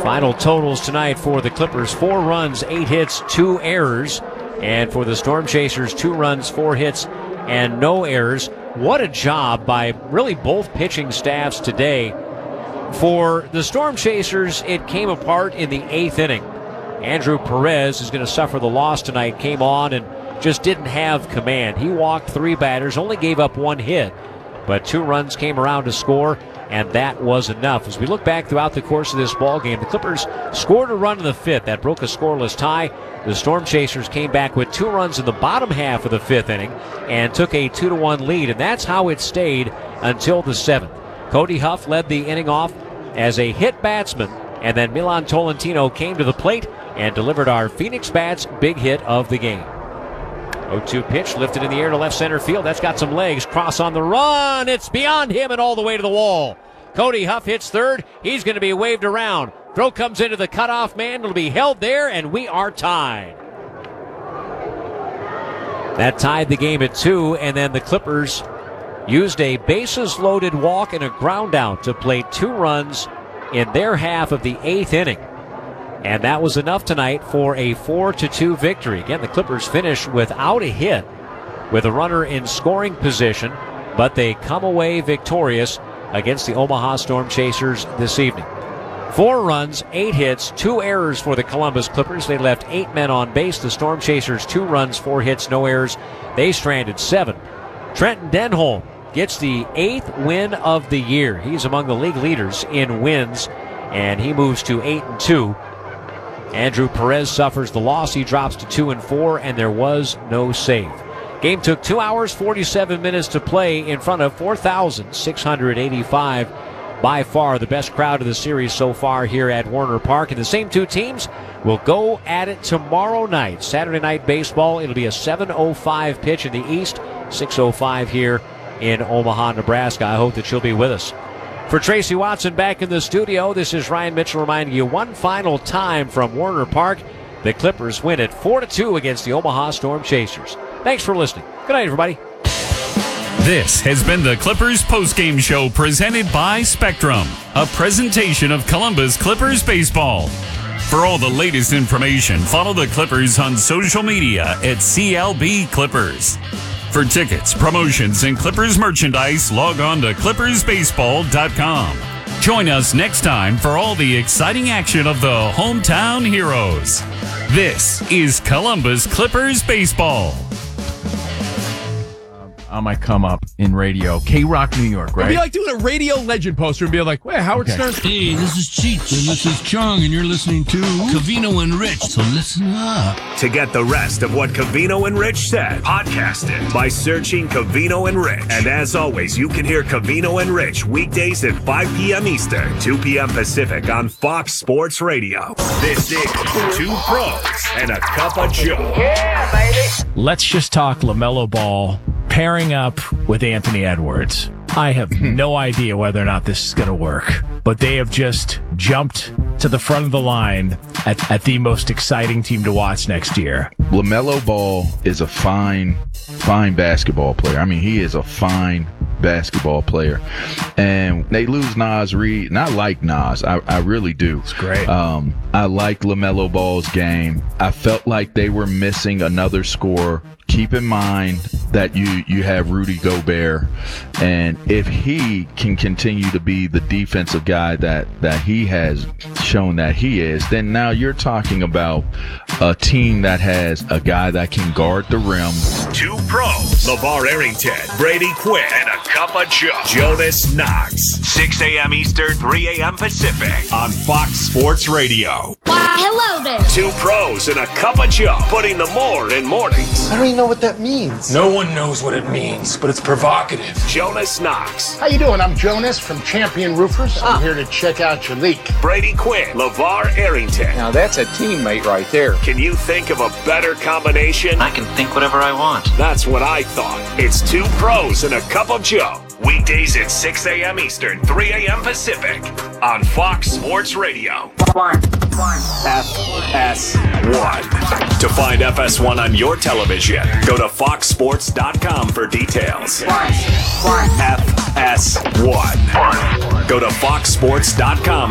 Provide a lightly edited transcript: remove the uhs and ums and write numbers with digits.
Final totals tonight for the Clippers: 4 runs, 8 hits, 2 errors. And for the Storm Chasers, 2 runs, 4 hits, and no errors. What a job by really both pitching staffs today. For the Storm Chasers, it came apart in the 8th inning. Andrew Perez is going to suffer the loss tonight. Came on and just didn't have command. He walked 3 batters, only gave up 1 hit, but 2 runs came around to score, and that was enough. As we look back throughout the course of this ball game, the Clippers scored a run in the 5th. That broke a scoreless tie. The Storm Chasers came back with 2 runs in the bottom half of the 5th inning and took a 2-1 lead, and that's how it stayed until the 7th. Cody Huff led the inning off as a hit batsman, and then Milan Tolentino came to the plate and delivered our Phoenix Bats' big hit of the game. 0-2 pitch lifted in the air to left center field. That's got some legs. Cross on the run. It's beyond him and all the way to the wall. Cody Huff hits third. He's going to be waved around. Throw comes into the cutoff man. It'll be held there, and we are tied. That tied the game at 2, and then the Clippers used a bases-loaded walk and a ground out to play 2 runs in their half of the 8th inning. And that was enough tonight for a 4-2 victory. Again, the Clippers finish without a hit with a runner in scoring position, but they come away victorious against the Omaha Storm Chasers this evening. 4 runs, 8 hits, 2 errors for the Columbus Clippers. They left 8 men on base. The Storm Chasers, 2 runs, 4 hits, no errors. They stranded 7. Trenton Denholm gets the 8th win of the year. He's among the league leaders in wins, and he moves to 8-2. Andrew Perez suffers the loss. He drops to 2-4, and there was no save. Game took 2 hours, 47 minutes to play in front of 4,685. By far the best crowd of the series so far here at Werner Park. And the same 2 teams will go at it tomorrow night. Saturday Night Baseball. It'll be a 7:05 pitch in the East, 6:05 here in Omaha, Nebraska. I hope that you'll be with us. For Tracy Watson back in the studio, this is Ryan Mitchell reminding you one final time from Werner Park. The Clippers win it 4-2 against the Omaha Storm Chasers. Thanks for listening. Good night, everybody. This has been the Clippers postgame show presented by Spectrum, a presentation of Columbus Clippers baseball. For all the latest information, follow the Clippers on social media at CLB Clippers. For tickets, promotions, and Clippers merchandise, log on to ClippersBaseball.com. Join us next time for all the exciting action of the hometown heroes. This is Columbus Clippers baseball. I might come up in radio. K-Rock, New York, right? It'd be like doing a radio legend poster and be like, wait, Howard Stern. Hey, this is Cheech, and this is Chung, and you're listening to Covino and Rich, so listen up. To get the rest of what Covino and Rich said, podcast it by searching Covino and Rich. And as always, you can hear Covino and Rich weekdays at 5 p.m. Eastern, 2 p.m. Pacific on Fox Sports Radio. This is 2 Pros and a Cup of Joe. Yeah, baby. Let's just talk LaMelo Ball pairing up with Anthony Edwards. I have no idea whether or not this is going to work, but they have just jumped to the front of the line at the most exciting team to watch next year. LaMelo Ball is a fine basketball player. I mean, he is a fine basketball player. And they lose Naz Reid, and I like Naz. I really do. It's great. I like LaMelo Ball's game. I felt like they were missing another scorer. Keep in mind that you have Rudy Gobert, and if he can continue to be the defensive guy that he has shown that he is, then now you're talking about a team that has a guy that can guard the rim. 2 Pros, LeVar Arrington, Brady Quinn, and a Cup of Joe, Jonas Knox. 6 a.m. Eastern, 3 a.m. Pacific on Fox Sports Radio. Why, hello there. 2 Pros and a Cup of Joe, putting the more in mornings. I don't even know what that means. No one knows what it means, but it's provocative. Jonas Knox. How you doing? I'm Jonas from Champion Roofers. I'm here to check out your leak. Brady Quinn, LeVar Arrington. Now that's a teammate right there. Can you think of a better combination? I can think whatever I want. That's what I thought. It's 2 Pros and a Cup of Joe. Weekdays at 6 a.m. Eastern, 3 a.m. Pacific on Fox Sports Radio. FS1. To find FS1 on your television, go to foxsports.com for details. FS1. Go to foxsports.com